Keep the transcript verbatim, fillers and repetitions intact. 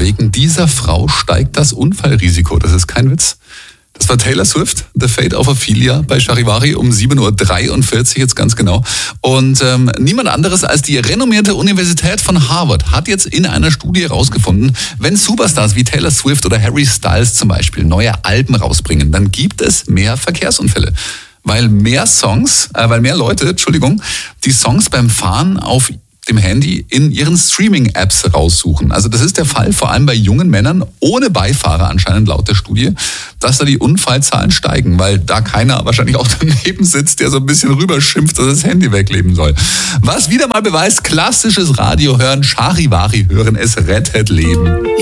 wegen dieser Frau steigt das Unfallrisiko. Das ist kein Witz. Das war Taylor Swift, The Fate of Ophelia bei Charivari um sieben Uhr dreiundvierzig jetzt ganz genau. Und ähm, niemand anderes als die renommierte Universität von Harvard hat jetzt in einer Studie herausgefunden, wenn Superstars wie Taylor Swift oder Harry Styles zum Beispiel neue Alben rausbringen, dann gibt es mehr Verkehrsunfälle. Weil mehr Songs, äh, weil mehr Leute, Entschuldigung, die Songs beim Fahren auf dem Handy in ihren Streaming-Apps raussuchen. Also das ist der Fall vor allem bei jungen Männern ohne Beifahrer anscheinend laut der Studie, dass da die Unfallzahlen steigen, weil da keiner wahrscheinlich auch daneben sitzt, der so ein bisschen rüberschimpft, dass das Handy wegleben soll. Was wieder mal beweist, klassisches Radio hören, Charivari hören, es rettet Leben.